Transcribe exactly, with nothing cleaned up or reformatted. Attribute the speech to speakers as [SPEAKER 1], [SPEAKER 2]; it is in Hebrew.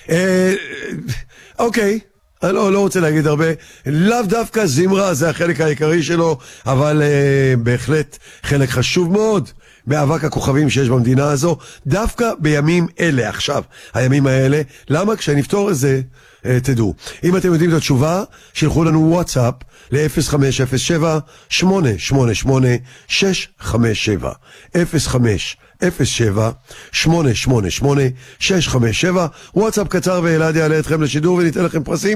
[SPEAKER 1] אוקיי, אני לא, לא רוצה להגיד הרבה, לאו דווקא זמרה זה החלק העיקרי שלו, אבל uh, בהחלט חלק חשוב מאוד מאבק הכוכבים שיש במדינה הזו, דווקא בימים אלה עכשיו, הימים האלה. למה? כשנפתור את זה, uh, תדעו. אם אתם יודעים את התשובה, שלחו לנו וואטסאפ ל-אפס חמש אפס שבע שמונה שמונה שמונה שש חמש שבע אפס חמש אפס שבע שמונה שמונה שמונה שש חמש שבע. וואטסאפ קצר ואלעד יעלה אתכם לשידור וניתן לכם פרסים.